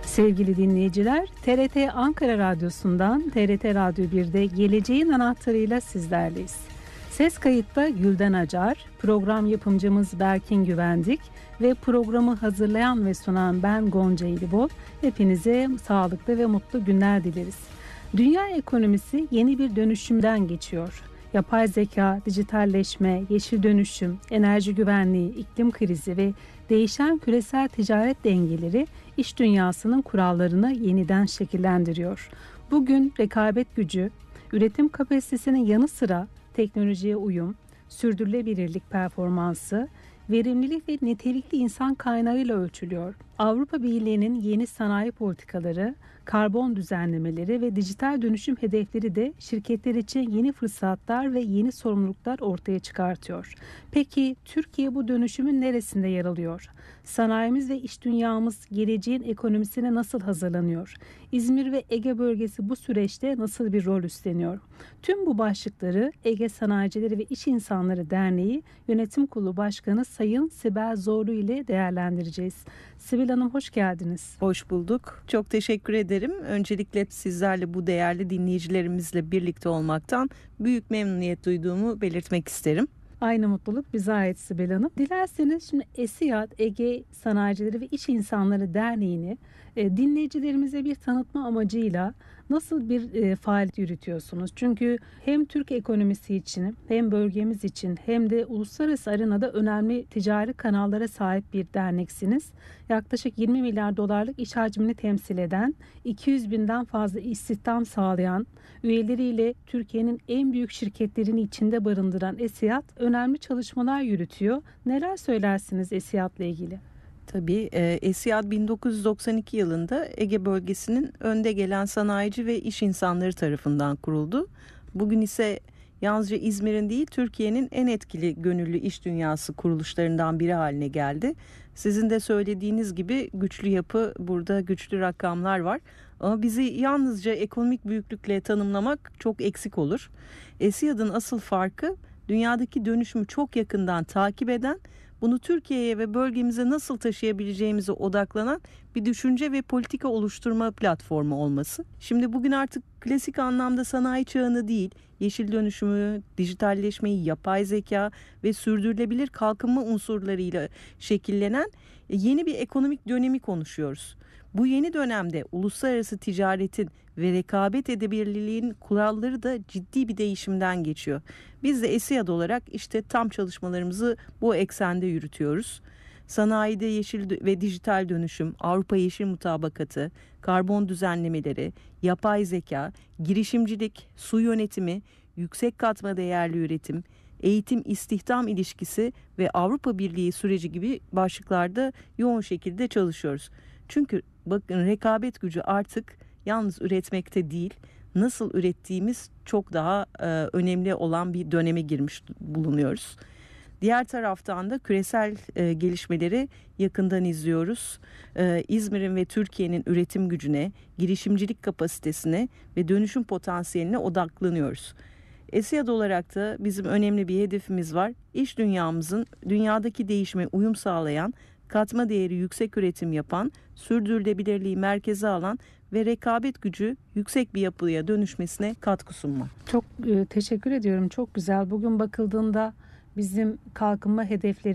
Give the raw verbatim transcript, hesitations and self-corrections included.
Sevgili dinleyiciler, T R T Ankara Radyosu'ndan T R T Radyo bir'de Geleceğin Anahtarı'yla sizlerleyiz. Ses kayıtta Gülden Acar, program yapımcımız Berkin Güvendik ve programı hazırlayan ve sunan ben Gonca İlibol. Hepinize sağlıklı ve mutlu günler dileriz. Dünya ekonomisi yeni bir dönüşümden geçiyor. Yapay zeka, dijitalleşme, yeşil dönüşüm, enerji güvenliği, iklim krizi ve değişen küresel ticaret dengeleri iş dünyasının kurallarını yeniden şekillendiriyor. Bugün rekabet gücü, üretim kapasitesinin yanı sıra teknolojiye uyum, sürdürülebilirlik performansı, verimlilik ve nitelikli insan kaynağıyla ölçülüyor. Avrupa Birliği'nin yeni sanayi politikaları, karbon düzenlemeleri ve dijital dönüşüm hedefleri de şirketler için yeni fırsatlar ve yeni sorumluluklar ortaya çıkartıyor. Peki Türkiye bu dönüşümün neresinde yer alıyor? Sanayimiz ve iş dünyamız geleceğin ekonomisine nasıl hazırlanıyor? İzmir ve Ege bölgesi bu süreçte nasıl bir rol üstleniyor? Tüm bu başlıkları Ege Sanayicileri ve İş İnsanları Derneği Yönetim Kurulu Başkanı Sayın Sibel Zorlu ile değerlendireceğiz. Sibel Hanım, hoş geldiniz. Hoş bulduk. Çok teşekkür ederim. Öncelikle sizlerle, bu değerli dinleyicilerimizle birlikte olmaktan büyük memnuniyet duyduğumu belirtmek isterim. Aynı mutluluk bize ait Sibel Hanım. Dilerseniz şimdi ESİAD, Ege Sanayicileri ve İş İnsanları Derneği'ni e, dinleyicilerimize bir tanıtma amacıyla nasıl bir e, faaliyet yürütüyorsunuz? Çünkü hem Türk ekonomisi için, hem bölgemiz için, hem de uluslararası arenada önemli ticari kanallara sahip bir derneksiniz. Yaklaşık yirmi milyar dolarlık iş hacmini temsil eden, iki yüz binden fazla istihdam sağlayan, üyeleriyle Türkiye'nin en büyük şirketlerini içinde barındıran ESİAD önemli çalışmalar yürütüyor. Neler söylersiniz ESİAD'la ilgili? Tabii ESİAD bin dokuz yüz doksan iki yılında Ege bölgesinin önde gelen sanayici ve iş insanları tarafından kuruldu. Bugün ise yalnızca İzmir'in değil, Türkiye'nin en etkili gönüllü iş dünyası kuruluşlarından biri haline geldi. Sizin de söylediğiniz gibi güçlü yapı, burada güçlü rakamlar var. Ama bizi yalnızca ekonomik büyüklükle tanımlamak çok eksik olur. ESİAD'ın asıl farkı, dünyadaki dönüşümü çok yakından takip eden, bunu Türkiye'ye ve bölgemize nasıl taşıyabileceğimize odaklanan bir düşünce ve politika oluşturma platformu olması. Şimdi bugün artık klasik anlamda sanayi çağını değil, yeşil dönüşümü, dijitalleşmeyi, yapay zeka ve sürdürülebilir kalkınma unsurlarıyla şekillenen yeni bir ekonomik dönemi konuşuyoruz. Bu yeni dönemde uluslararası ticaretin ve rekabet edebilirliğin kuralları da ciddi bir değişimden geçiyor. Biz de ESİAD olarak işte tam çalışmalarımızı bu eksende yürütüyoruz. Sanayide yeşil ve dijital dönüşüm, Avrupa Yeşil Mutabakatı, karbon düzenlemeleri, yapay zeka, girişimcilik, su yönetimi, yüksek katma değerli üretim, eğitim istihdam ilişkisi ve Avrupa Birliği süreci gibi başlıklarda yoğun şekilde çalışıyoruz. Çünkü bakın, rekabet gücü artık yalnız üretmekte değil, nasıl ürettiğimiz çok daha e, önemli olan bir döneme girmiş bulunuyoruz. Diğer taraftan da küresel e, gelişmeleri yakından izliyoruz. E, İzmir'in ve Türkiye'nin üretim gücüne, girişimcilik kapasitesine ve dönüşüm potansiyeline odaklanıyoruz. ESİAD olarak da bizim önemli bir hedefimiz var. İş dünyamızın dünyadaki değişime uyum sağlayan, katma değeri yüksek üretim yapan, sürdürülebilirliği merkeze alan ve rekabet gücü yüksek bir yapıya dönüşmesine katkı sunmak. Çok e, teşekkür ediyorum. Çok güzel. Bugün bakıldığında bizim kalkınma hedefleri